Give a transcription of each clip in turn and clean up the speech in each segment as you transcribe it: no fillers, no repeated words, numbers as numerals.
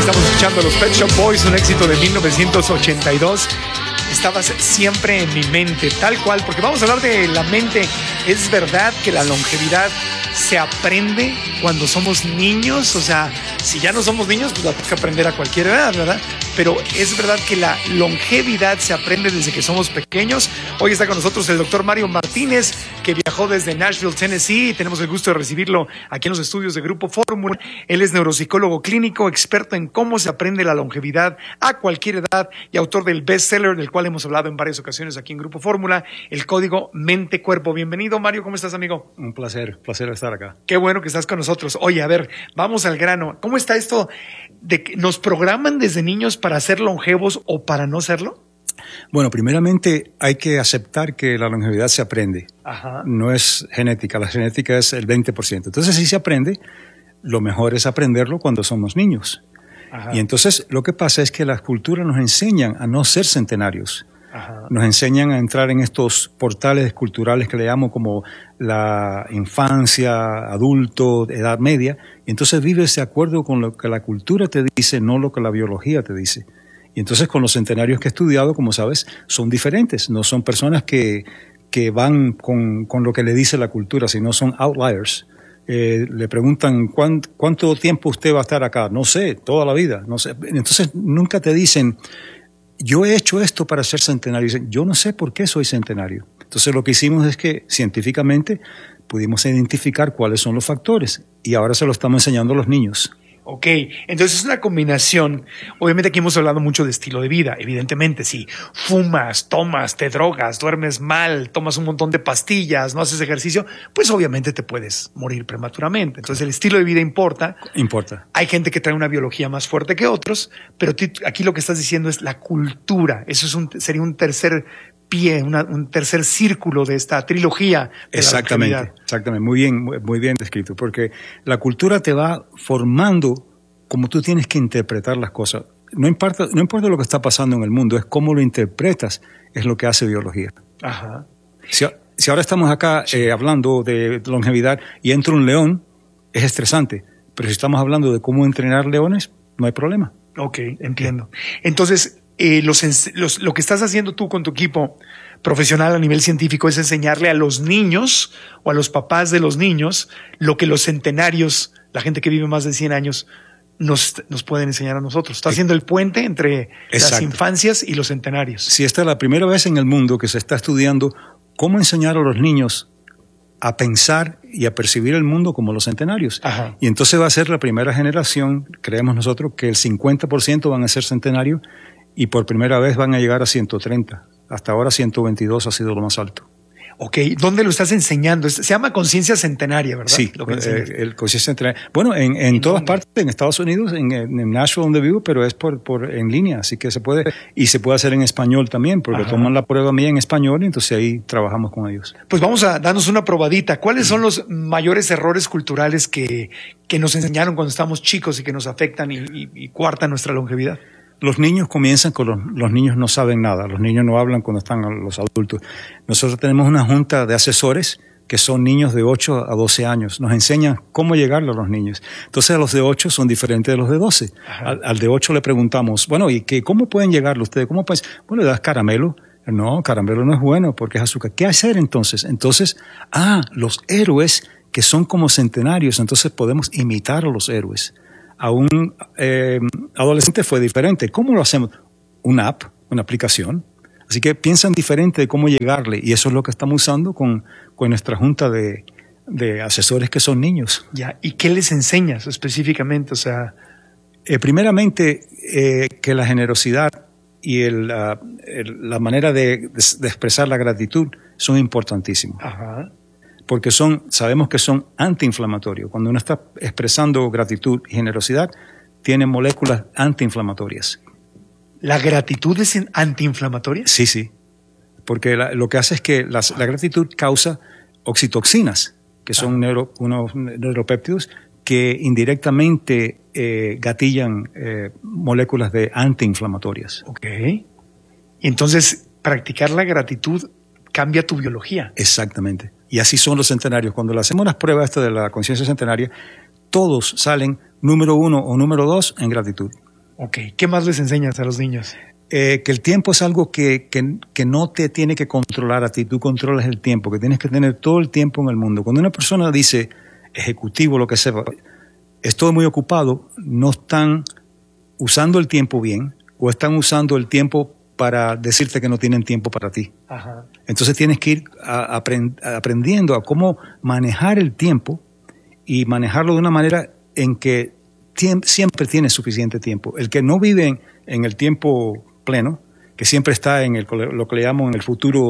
Estamos escuchando a los Pet Shop Boys, un éxito de 1982. Estabas siempre en mi mente, tal cual, porque vamos a hablar de la mente. Es verdad que la longevidad se aprende cuando somos niños, o sea, si ya no somos niños, pues la tenemos que aprender a cualquier edad, ¿verdad? Pero es verdad que la longevidad se aprende desde que somos pequeños. Hoy está con nosotros el doctor Mario Martínez, que viajó desde Nashville, Tennessee, y tenemos el gusto de recibirlo aquí en los estudios de Grupo Fórmula. Él es neuropsicólogo clínico, experto en cómo se aprende la longevidad a cualquier edad y autor del bestseller, del cual hemos hablado en varias ocasiones aquí en Grupo Fórmula, el código Mente-Cuerpo. Bienvenido, Mario, ¿cómo estás, amigo? Un placer estar acá. Qué bueno que estás con nosotros. Oye, a ver, vamos al grano. ¿Cómo está esto de que nos programan desde niños para ser longevos o para no serlo? Bueno, primeramente hay que aceptar que la longevidad se aprende. Ajá. No es genética, la genética es el 20%. Entonces, si se aprende, lo mejor es aprenderlo cuando somos niños. Ajá. Y entonces lo que pasa es que las culturas nos enseñan a no ser centenarios. Ajá. Nos enseñan a entrar en estos portales culturales que le llamo como la infancia, adulto, edad media, y entonces vives de acuerdo con lo que la cultura te dice, no lo que la biología te dice. Y entonces con los centenarios que he estudiado, como sabes, son diferentes, no son personas que van con lo que le dice la cultura, sino son outliers. Le preguntan ¿cuánto tiempo usted va a estar acá? No sé, toda la vida, no sé. Entonces nunca te dicen, yo he hecho esto para ser centenario. Dicen, yo no sé por qué soy centenario. Entonces lo que hicimos es que científicamente pudimos identificar cuáles son los factores y ahora se lo estamos enseñando a los niños. Ok, entonces es una combinación. Obviamente aquí hemos hablado mucho de estilo de vida. Evidentemente, si fumas, tomas, te drogas, duermes mal, tomas un montón de pastillas, no haces ejercicio, pues obviamente te puedes morir prematuramente. Entonces el estilo de vida importa. Importa. Hay gente que trae una biología más fuerte que otros, pero aquí lo que estás diciendo es la cultura. Eso sería un tercer pie, un tercer círculo de esta trilogía de Exactamente, la longevidad. exactamente, muy bien descrito, porque la cultura te va formando como tú tienes que interpretar las cosas. No importa lo que está pasando en el mundo, es cómo lo interpretas, es lo que hace biología. Ajá. Si ahora estamos acá hablando de longevidad y entra un león, es estresante, pero si estamos hablando de cómo entrenar leones, no hay problema. Ok, entiendo. Entonces, lo que estás haciendo tú con tu equipo profesional a nivel científico es enseñarle a los niños o a los papás de los niños lo que los centenarios, la gente que vive más de 100 años, nos pueden enseñar a nosotros. Está haciendo el puente entre las infancias y los centenarios. Sí, esta es la primera vez en el mundo que se está estudiando cómo enseñar a los niños a pensar y a percibir el mundo como los centenarios. Ajá. Y entonces va a ser la primera generación, creemos nosotros, que el 50% van a ser centenarios y por primera vez van a llegar a 130. Hasta ahora 122 ha sido lo más alto. Ok, ¿dónde lo estás enseñando? Se llama conciencia centenaria, ¿verdad? Sí, lo que el conciencia centenaria. Bueno, en todas partes, en Estados Unidos, en Nashville donde vivo, pero es en línea, así que se puede hacer en español también, porque Ajá. toman la prueba mía en español y entonces ahí trabajamos con ellos. Pues vamos a darnos una probadita. ¿Cuáles son los mayores errores culturales que nos enseñaron cuando estábamos chicos y que nos afectan y coartan nuestra longevidad? Los niños comienzan con los niños no saben nada, los niños no hablan cuando están los adultos. Nosotros tenemos una junta de asesores que son niños de 8 a 12 años. Nos enseñan cómo llegarle a los niños. Entonces los de 8 son diferentes de los de 12. Al de 8 le preguntamos, bueno, ¿y cómo pueden llegarle ustedes? ¿Cómo pueden? Bueno, le das caramelo. No, caramelo no es bueno porque es azúcar. ¿Qué hacer entonces? Entonces, los héroes que son como centenarios, entonces podemos imitar a los héroes. A un adolescente fue diferente. ¿Cómo lo hacemos? Una aplicación. Así que piensan diferente de cómo llegarle y eso es lo que estamos usando con nuestra junta de asesores que son niños. Ya. ¿Y qué les enseñas específicamente? O sea, primeramente que la generosidad y la manera de expresar la gratitud son importantísimos. Ajá. Porque sabemos que son antiinflamatorios. Cuando uno está expresando gratitud y generosidad, tiene moléculas antiinflamatorias. ¿La gratitud es antiinflamatoria? Sí. Porque lo que hace es que la gratitud causa oxitoxinas, que son unos neuropéptidos que indirectamente gatillan moléculas antiinflamatorias. Ok. Y entonces, practicar la gratitud cambia tu biología. Exactamente. Y así son los centenarios. Cuando le hacemos las pruebas de la conciencia centenaria, todos salen número 1 o número 2 en gratitud. Ok, ¿qué más les enseñas a los niños? Que el tiempo es algo que no te tiene que controlar a ti, tú controlas el tiempo, que tienes que tener todo el tiempo en el mundo. Cuando una persona dice, ejecutivo, lo que sea, estoy muy ocupado, no están usando el tiempo bien o están usando el tiempo para decirte que no tienen tiempo para ti. Ajá. Entonces tienes que ir aprendiendo a cómo manejar el tiempo y manejarlo de una manera en que siempre tienes suficiente tiempo. El que no vive en el tiempo pleno, que siempre está en lo que le llamo en el futuro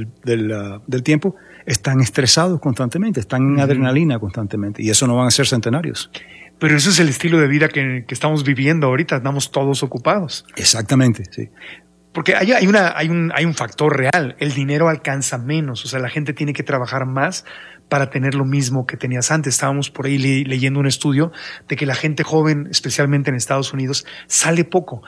del tiempo, están estresados constantemente, están en adrenalina constantemente, y eso no van a ser centenarios. Pero eso es el estilo de vida que estamos viviendo ahorita, estamos todos ocupados. Exactamente, sí. Porque hay un factor real, el dinero alcanza menos, o sea, la gente tiene que trabajar más para tener lo mismo que tenías antes. Estábamos por ahí leyendo un estudio de que la gente joven, especialmente en Estados Unidos, sale poco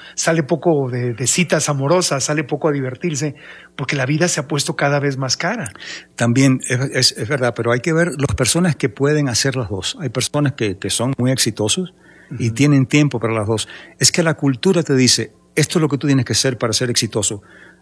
de citas amorosas, sale poco a divertirse, porque la vida se ha puesto cada vez más cara. También es verdad, pero hay que ver las personas que pueden hacer las dos. Hay personas que son muy exitosos y tienen tiempo para las dos. Es que la cultura te dice, esto es lo que tú tienes que hacer para ser exitoso.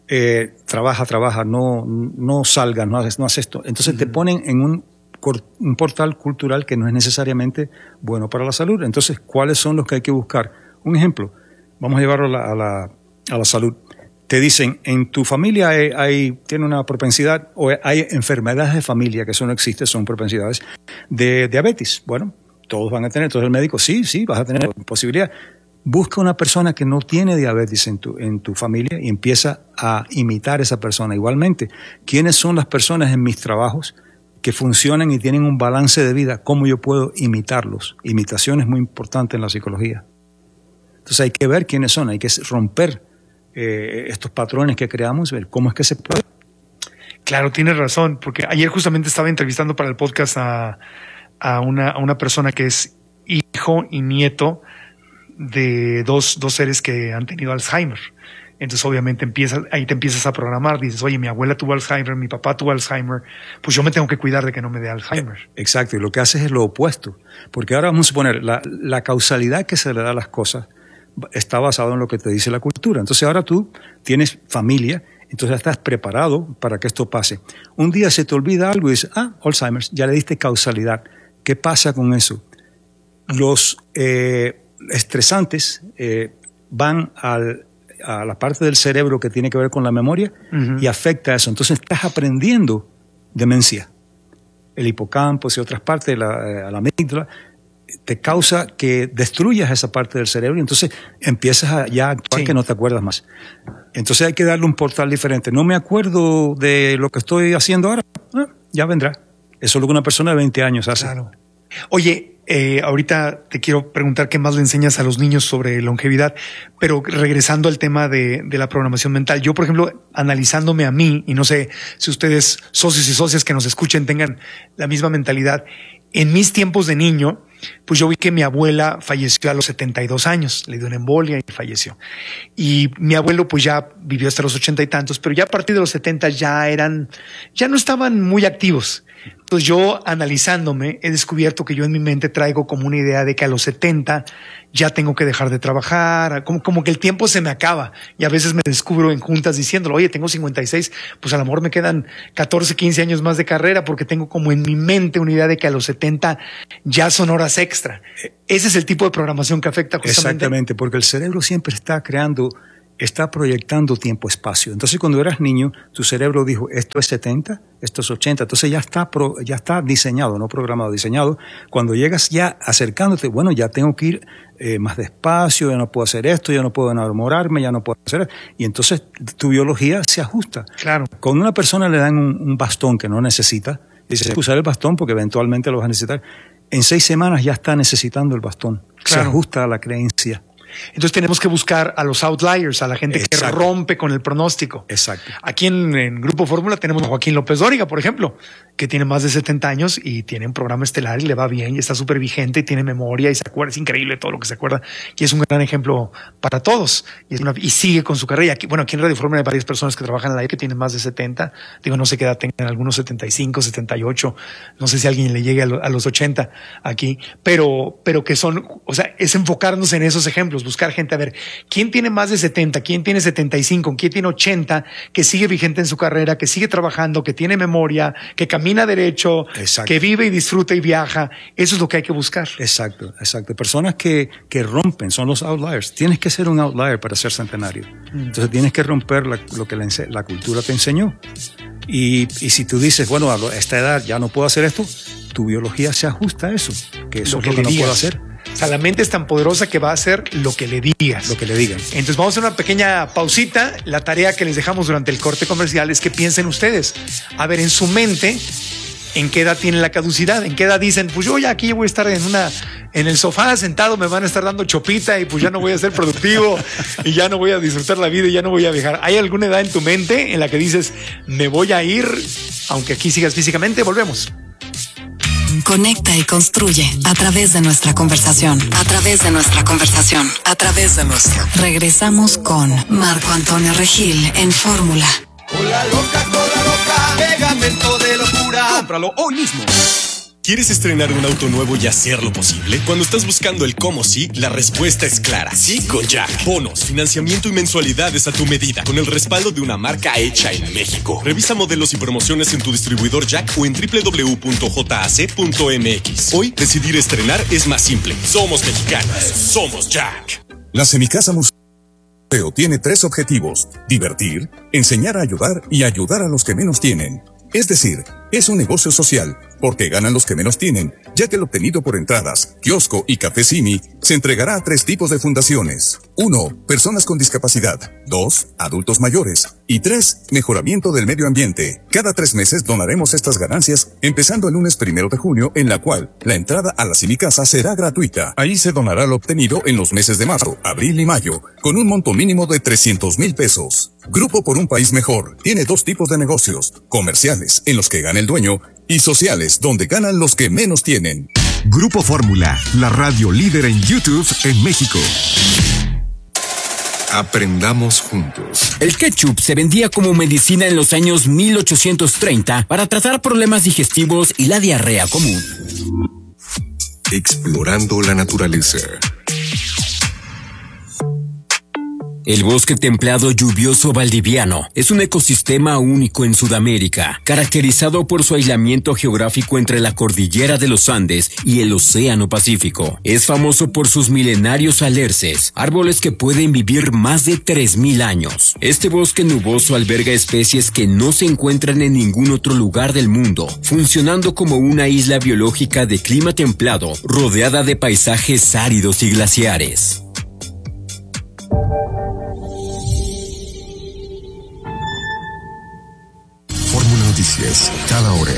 Trabaja, no salgas, no haces esto. Entonces te ponen en un portal cultural que no es necesariamente bueno para la salud. Entonces, ¿cuáles son los que hay que buscar? Un ejemplo, vamos a llevarlo a la salud. Te dicen, en tu familia tiene una propensidad, o hay enfermedades de familia, que eso no existe, son propensidades, de diabetes. Bueno, todos van a tener, entonces el médico, sí, vas a tener posibilidad. Busca una persona que no tiene diabetes en tu familia y empieza a imitar a esa persona. Igualmente, ¿quiénes son las personas en mis trabajos que funcionan y tienen un balance de vida? ¿Cómo yo puedo imitarlos? Imitación es muy importante en la psicología. Entonces hay que ver quiénes son, hay que romper estos patrones que creamos, ver cómo es que se puede. Claro, tienes razón, porque ayer justamente estaba entrevistando para el podcast a una persona que es hijo y nieto de dos seres que han tenido Alzheimer. Entonces obviamente ahí te empiezas a programar, dices, oye, mi abuela tuvo Alzheimer, mi papá tuvo Alzheimer, pues yo me tengo que cuidar de que no me dé Alzheimer. Exacto, y lo que haces es lo opuesto, porque ahora vamos a suponer, la causalidad que se le da a las cosas está basado en lo que te dice la cultura. Entonces ahora tú tienes familia, entonces estás preparado para que esto pase. Un día se te olvida algo y dices, Alzheimer, ya le diste causalidad. ¿Qué pasa con eso? Los estresantes van a la parte del cerebro que tiene que ver con la memoria y afecta eso. Entonces estás aprendiendo demencia. El hipocampo y otras partes, la amígdala, te causa que destruyas esa parte del cerebro y entonces empiezas a actuar que no te acuerdas más. Entonces hay que darle un portal diferente. No me acuerdo de lo que estoy haciendo ahora. Ya vendrá. Eso es lo que una persona de 20 años hace. Claro. Oye, ahorita te quiero preguntar qué más le enseñas a los niños sobre longevidad, pero regresando al tema de la programación mental. Yo, por ejemplo, analizándome a mí, y no sé si ustedes, socios y socias que nos escuchen, tengan la misma mentalidad. En mis tiempos de niño, pues yo vi que mi abuela falleció a los 72 años, le dio una embolia y falleció. Y mi abuelo pues ya vivió hasta los 80 y tantos, pero ya a partir de los 70 ya no estaban muy activos. Entonces yo, analizándome, he descubierto que yo en mi mente traigo como una idea de que a los 70 ya tengo que dejar de trabajar, como que el tiempo se me acaba. Y a veces me descubro en juntas diciéndolo, oye, tengo 56, pues a lo mejor me quedan 14, 15 años más de carrera, porque tengo como en mi mente una idea de que a los 70 ya son horas extra. Ese es el tipo de programación que afecta justamente. Exactamente, porque el cerebro siempre está proyectando tiempo-espacio. Entonces, cuando eras niño, tu cerebro dijo, esto es 70, esto es 80. Entonces ya está diseñado, no programado, diseñado. Cuando llegas ya acercándote, bueno, ya tengo que ir más despacio, ya no puedo hacer esto, ya no puedo enamorarme, ya no puedo hacer... Y entonces tu biología se ajusta. Claro. Cuando una persona le dan un bastón que no necesita, dice, usar el bastón porque eventualmente lo vas a necesitar. En 6 semanas ya está necesitando el bastón. Claro. Se ajusta a la creencia. Entonces tenemos que buscar a los outliers, a la gente que rompe con el pronóstico. Exacto. Aquí en Grupo Fórmula tenemos a Joaquín López Dóriga, por ejemplo, que tiene más de 70 años y tiene un programa estelar y le va bien y está súper vigente y tiene memoria y se acuerda, es increíble todo lo que se acuerda y es un gran ejemplo para todos y sigue con su carrera. Aquí en Radio Fórmula hay varias personas que trabajan en la aire que tienen más de 70, no sé qué edad tengan, algunos 75, 78, no sé si alguien le llegue a los 80 aquí, pero que son, es enfocarnos en esos ejemplos, buscar gente, a ver, ¿quién tiene más de 70? ¿Quién tiene 75? ¿Quién tiene 80? Que sigue vigente en su carrera, que sigue trabajando, que tiene memoria, que camina derecho, Exacto. que vive y disfruta y viaja. Eso es lo que hay que buscar. Exacto. Personas que rompen, son los outliers. Tienes que ser un outlier para ser centenario. Entonces tienes que romper lo que la cultura te enseñó. Y si tú dices, bueno, a esta edad ya no puedo hacer esto, tu biología se ajusta a eso, que eso es lo que no puedo hacer. O sea, la mente es tan poderosa que va a hacer lo que le digas. Lo que le digan. Entonces vamos a hacer una pequeña pausita. La tarea que les dejamos durante el corte comercial es que piensen ustedes. A ver, en su mente, ¿en qué edad tiene la caducidad? ¿En qué edad dicen, pues yo ya aquí voy a estar en el sofá sentado, me van a estar dando chopita y pues ya no voy a ser productivo y ya no voy a disfrutar la vida y ya no voy a viajar? ¿Hay alguna edad en tu mente en la que dices, me voy a ir, aunque aquí sigas físicamente? Volvemos. Conecta y construye a través de nuestra conversación. A través de nuestra conversación. A través de nuestra. Regresamos con Marco Antonio Regil en Fórmula. Cola loca, pegamento de locura. Cómpralo hoy mismo. ¿Quieres estrenar un auto nuevo y hacerlo posible? Cuando estás buscando el cómo sí, la respuesta es clara. Sí con Jack. Bonos, financiamiento y mensualidades a tu medida, con el respaldo de una marca hecha en México. Revisa modelos y promociones en tu distribuidor Jack o en www.jac.mx. Hoy, decidir estrenar es más simple. Somos mexicanos. Somos Jack. La Semicasa Museo tiene 3 objetivos: divertir, enseñar a ayudar y ayudar a los que menos tienen. Es decir, es un negocio social, porque ganan los que menos tienen, ya que el obtenido por entradas, kiosco y café Simi se entregará a 3 tipos de fundaciones. 1. Personas con discapacidad. 2. Adultos mayores. Y 3. Mejoramiento del medio ambiente. Cada 3 meses donaremos estas ganancias, empezando el lunes 1 de junio, en la cual la entrada a la Semicasa será gratuita. Ahí se donará lo obtenido en los meses de marzo, abril y mayo, con un monto mínimo de 300,000 pesos. Grupo por un País Mejor tiene 2 tipos de negocios: comerciales, en los que gana el dueño, y sociales, donde ganan los que menos tienen. Grupo Fórmula, la radio líder en YouTube en México. Aprendamos juntos. El ketchup se vendía como medicina en los años 1830 para tratar problemas digestivos y la diarrea común. Explorando la naturaleza. El bosque templado lluvioso valdiviano es un ecosistema único en Sudamérica, caracterizado por su aislamiento geográfico entre la cordillera de los Andes y el Océano Pacífico. Es famoso por sus milenarios alerces, árboles que pueden vivir más de 3,000 años. Este bosque nuboso alberga especies que no se encuentran en ningún otro lugar del mundo, funcionando como una isla biológica de clima templado, rodeada de paisajes áridos y glaciares. Fórmula Noticias, cada hora.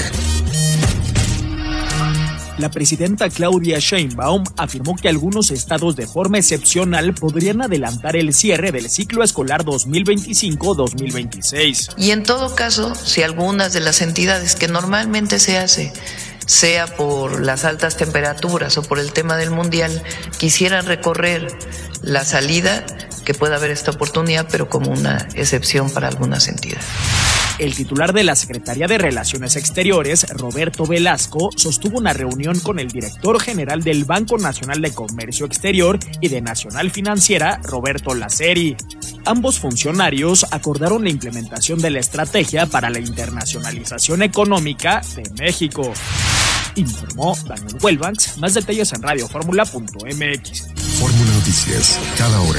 La presidenta Claudia Sheinbaum afirmó que algunos estados de forma excepcional podrían adelantar el cierre del ciclo escolar 2025-2026. Y en todo caso, si algunas de las entidades que normalmente se hace, sea por las altas temperaturas o por el tema del mundial, quisieran recorrer la salida, que pueda haber esta oportunidad, pero como una excepción para algunas entidades. El titular de la Secretaría de Relaciones Exteriores, Roberto Velasco, sostuvo una reunión con el director general del Banco Nacional de Comercio Exterior y de Nacional Financiera, Roberto Laceri. Ambos funcionarios acordaron la implementación de la estrategia para la internacionalización económica de México. Informó Daniel Huelvanz. Más detalles en radioformula.mx. Fórmula Noticias, cada hora.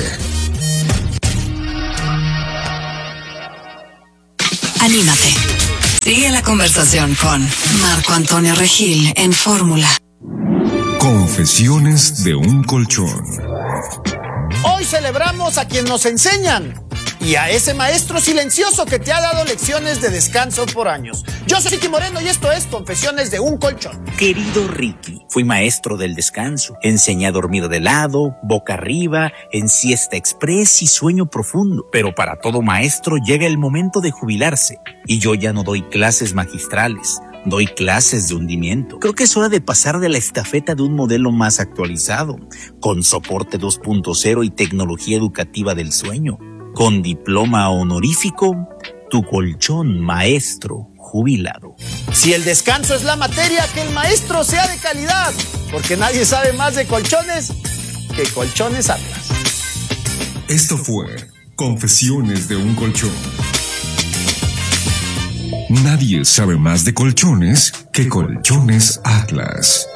Anímate. Sigue la conversación con Marco Antonio Regil en Fórmula. Confesiones de un colchón. Hoy celebramos a quien nos enseñan y a ese maestro silencioso que te ha dado lecciones de descanso por años. Yo soy Ricky Moreno y esto es Confesiones de un colchón. Querido Ricky, fui maestro del descanso. Enseñé a dormir de lado, boca arriba, en siesta express y sueño profundo. Pero para todo maestro llega el momento de jubilarse. Y yo ya no doy clases magistrales. Doy clases de hundimiento. Creo que es hora de pasar de la estafeta de un modelo más actualizado, con soporte 2.0 y tecnología educativa del sueño. Con diploma honorífico, tu colchón maestro jubilado. Si el descanso es la materia, que el maestro sea de calidad, porque nadie sabe más de colchones que Colchones Atlas. Esto fue Confesiones de un Colchón. Nadie sabe más de colchones que Colchones Atlas.